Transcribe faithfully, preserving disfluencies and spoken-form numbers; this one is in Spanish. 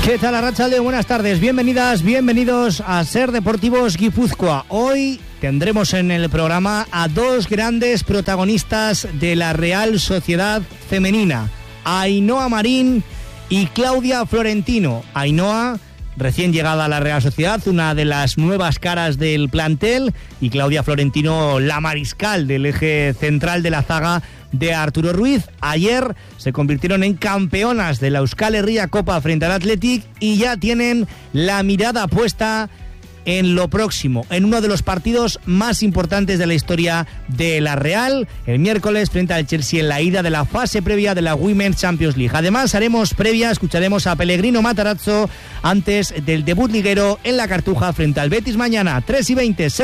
¿Qué tal, Arratsalde? Buenas tardes, bienvenidas, bienvenidos a Ser Deportivos Guipúzcoa. Hoy tendremos en el programa a dos grandes protagonistas de la Real Sociedad Femenina, Ainhoa Marín y Claudia Florentino. Ainhoa, recién llegada a la Real Sociedad, una de las nuevas caras del plantel, y Claudia Florentino, la mariscal del eje central de la zaga de Arturo Ruiz. Ayer se convirtieron en campeonas de la Euskal Herria Copa frente al Athletic y ya tienen la mirada puesta en lo próximo, en uno de los partidos más importantes de la historia de la Real, el miércoles frente al Chelsea en la ida de la fase previa de la Women's Champions League. Además, haremos previa, escucharemos a Pellegrino Matarazzo antes del debut liguero en la Cartuja frente al Betis mañana, tres y veinte.